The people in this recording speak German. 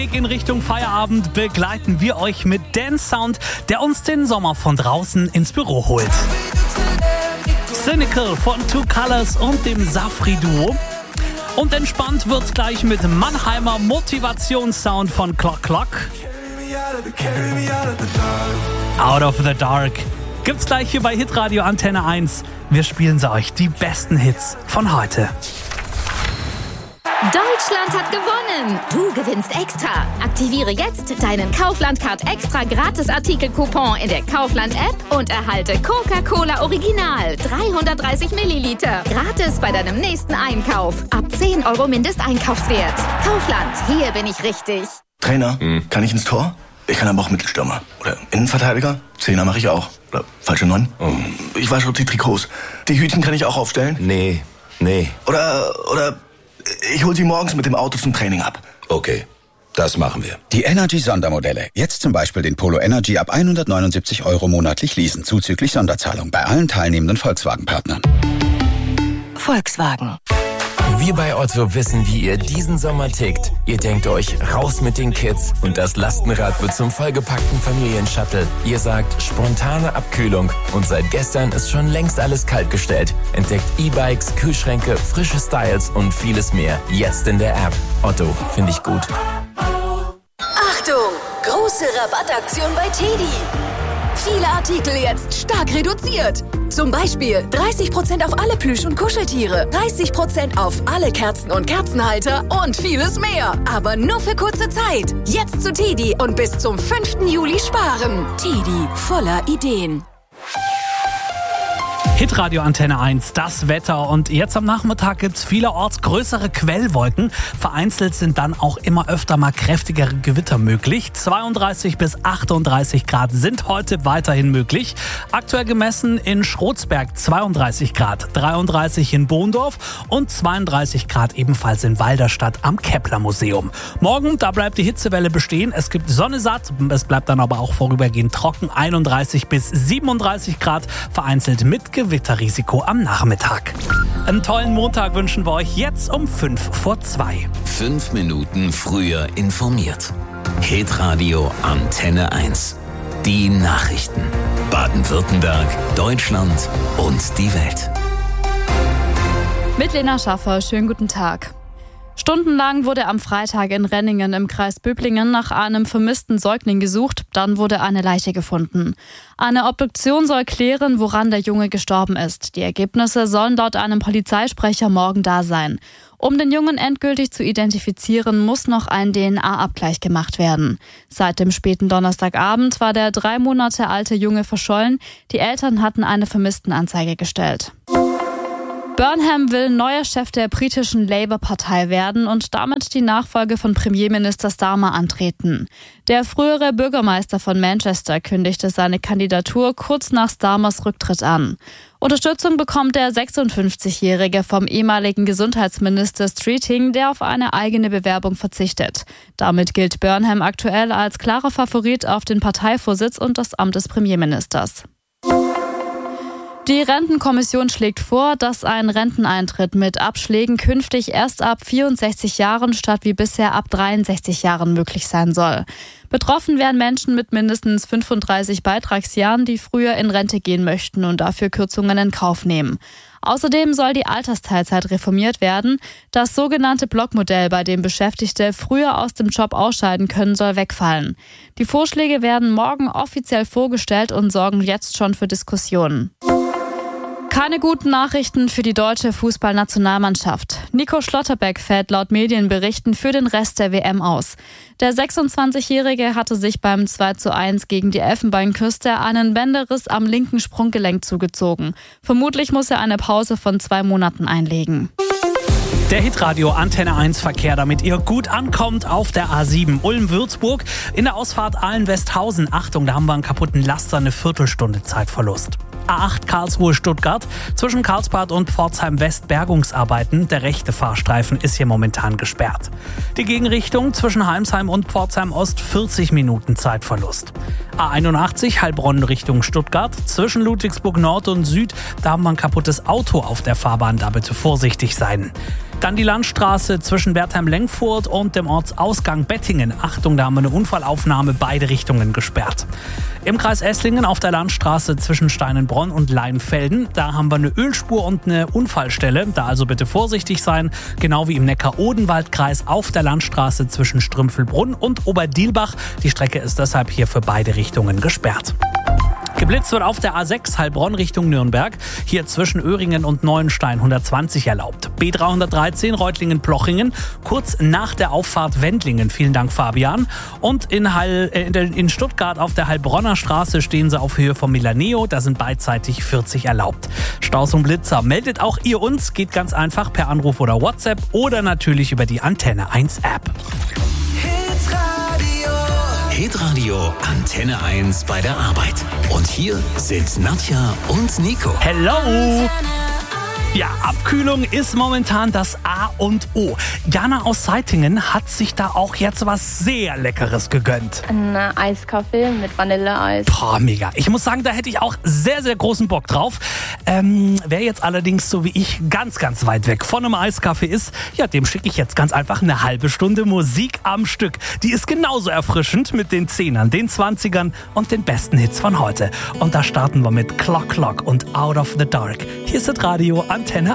In Richtung Feierabend begleiten wir euch mit Dance Sound, der uns den Sommer von draußen ins Büro holt. Cynical von Two Colors und dem Safri-Duo. Und entspannt wird's gleich mit Mannheimer Motivationssound von Clock Clock. Out of the Dark. Gibt's gleich hier bei Hitradio Antenne 1. Wir spielen sie euch, die besten Hits von heute. Deutschland hat gewonnen! Du gewinnst extra! Aktiviere jetzt deinen Kaufland-Card extra Gratis-Artikel-Coupon in der Kaufland-App und erhalte Coca-Cola Original 330 Milliliter gratis bei deinem nächsten Einkauf. Ab 10 € Mindesteinkaufswert. Kaufland, hier bin ich richtig. Trainer, kann ich ins Tor? Ich kann aber auch Mittelstürmer. Oder Innenverteidiger? Zehner mache ich auch. Oder falsche 9? Ich wasche auch die Trikots. Die Hütchen kann ich auch aufstellen? Nee. Oder ich hol sie morgens mit dem Auto zum Training ab. Okay, das machen wir. Die Energy-Sondermodelle. Jetzt zum Beispiel den Polo Energy ab 179 € monatlich leasen, zuzüglich Sonderzahlung bei allen teilnehmenden Volkswagen-Partnern. Volkswagen. Wir bei Otto wissen, wie ihr diesen Sommer tickt. Ihr denkt euch, raus mit den Kids und das Lastenrad wird zum vollgepackten Familienshuttle. Ihr sagt, spontane Abkühlung und seit gestern ist schon längst alles kaltgestellt. Entdeckt E-Bikes, Kühlschränke, frische Styles und vieles mehr. Jetzt in der App. Otto, finde ich gut. Achtung! Große Rabattaktion bei TEDi. Viele Artikel jetzt stark reduziert. Zum Beispiel 30% auf alle Plüsch- und Kuscheltiere, 30% auf alle Kerzen und Kerzenhalter und vieles mehr. Aber nur für kurze Zeit. Jetzt zu TEDi und bis zum 5. Juli sparen. TEDi, voller Ideen. Hitradio Antenne 1, das Wetter. Und jetzt am Nachmittag gibt's vielerorts größere Quellwolken. Vereinzelt sind dann auch immer öfter mal kräftigere Gewitter möglich. 32 bis 38 Grad sind heute weiterhin möglich. Aktuell gemessen in Schrotsberg 32 Grad, 33 in Bohndorf und 32 Grad ebenfalls in Walderstadt am Kepler-Museum. Morgen, da bleibt die Hitzewelle bestehen. Es gibt Sonne satt, es bleibt dann aber auch vorübergehend trocken. 31 bis 37 Grad, vereinzelt mit Gewitterrisiko am Nachmittag. Einen tollen Montag wünschen wir euch jetzt um 1:55. 5 Minuten früher informiert. Hitradio Antenne 1. Die Nachrichten. Baden-Württemberg, Deutschland und die Welt. Mit Lena Schaffer, schönen guten Tag. Stundenlang wurde am Freitag in Renningen im Kreis Böblingen nach einem vermissten Säugling gesucht. Dann wurde eine Leiche gefunden. Eine Obduktion soll klären, woran der Junge gestorben ist. Die Ergebnisse sollen laut einem Polizeisprecher morgen da sein. Um den Jungen endgültig zu identifizieren, muss noch ein DNA-Abgleich gemacht werden. Seit dem späten Donnerstagabend war der 3 Monate alte Junge verschollen. Die Eltern hatten eine Vermisstenanzeige gestellt. Burnham will neuer Chef der britischen Labour-Partei werden und damit die Nachfolge von Premierminister Starmer antreten. Der frühere Bürgermeister von Manchester kündigte seine Kandidatur kurz nach Starmers Rücktritt an. Unterstützung bekommt der 56-Jährige vom ehemaligen Gesundheitsminister Streeting, der auf eine eigene Bewerbung verzichtet. Damit gilt Burnham aktuell als klarer Favorit auf den Parteivorsitz und das Amt des Premierministers. Die Rentenkommission schlägt vor, dass ein Renteneintritt mit Abschlägen künftig erst ab 64 Jahren statt wie bisher ab 63 Jahren möglich sein soll. Betroffen werden Menschen mit mindestens 35 Beitragsjahren, die früher in Rente gehen möchten und dafür Kürzungen in Kauf nehmen. Außerdem soll die Altersteilzeit reformiert werden. Das sogenannte Blockmodell, bei dem Beschäftigte früher aus dem Job ausscheiden können, soll wegfallen. Die Vorschläge werden morgen offiziell vorgestellt und sorgen jetzt schon für Diskussionen. Keine guten Nachrichten für die deutsche Fußballnationalmannschaft. Nico Schlotterbeck fällt laut Medienberichten für den Rest der WM aus. Der 26-Jährige hatte sich beim 2:1 gegen die Elfenbeinküste einen Bänderriss am linken Sprunggelenk zugezogen. Vermutlich muss er eine Pause von 2 Monaten einlegen. Der Hitradio Antenne 1 Verkehr, damit ihr gut ankommt auf der A7 Ulm-Würzburg. In der Ausfahrt Ahlen-Westhausen. Achtung, da haben wir einen kaputten Laster, eine Viertelstunde Zeitverlust. A8 Karlsruhe-Stuttgart. Zwischen Karlsbad und Pforzheim-West Bergungsarbeiten. Der rechte Fahrstreifen ist hier momentan gesperrt. Die Gegenrichtung zwischen Heimsheim und Pforzheim-Ost 40 Minuten Zeitverlust. A81 Heilbronn Richtung Stuttgart. Zwischen Ludwigsburg Nord und Süd, da haben wir ein kaputtes Auto auf der Fahrbahn. Da bitte vorsichtig sein. Dann die Landstraße zwischen Wertheim-Lengfurt und dem Ortsausgang Bettingen. Achtung, da haben wir eine Unfallaufnahme, beide Richtungen gesperrt. Im Kreis Esslingen auf der Landstraße zwischen Steinenbronn und Leinfelden. Da haben wir eine Ölspur und eine Unfallstelle. Da also bitte vorsichtig sein. Genau wie im Neckar-Odenwald-Kreis auf der Landstraße zwischen Strümpfelbrunn und Oberdielbach. Die Strecke ist deshalb hier für beide Richtungen gesperrt. Geblitzt wird auf der A6 Heilbronn Richtung Nürnberg. Hier zwischen Öhringen und Neuenstein 120 erlaubt. B313 Reutlingen-Plochingen, kurz nach der Auffahrt Wendlingen. Vielen Dank, Fabian. Und in Stuttgart auf der Heilbronner Straße stehen sie auf Höhe vom Milaneo. Da sind beidseitig 40 erlaubt. Staus und Blitzer. Meldet auch ihr uns. Geht ganz einfach per Anruf oder WhatsApp oder natürlich über die Antenne 1 App. Hitradio Antenne 1 bei der Arbeit. Und hier sind Nadja und Nico. Hello! Ja, Abkühlung ist momentan das A und O. Jana aus Seitingen hat sich da auch jetzt was sehr Leckeres gegönnt. Ein Eiskaffee mit Vanilleeis. Boah, mega. Ich muss sagen, da hätte ich auch sehr, sehr großen Bock drauf. Wer jetzt allerdings so wie ich ganz, ganz weit weg von einem Eiskaffee ist, ja, dem schicke ich jetzt ganz einfach eine halbe Stunde Musik am Stück. Die ist genauso erfrischend mit den 10ern, den 20ern und den besten Hits von heute. Und da starten wir mit Clock Clock und Out of the Dark. Hier ist das Radio Antenne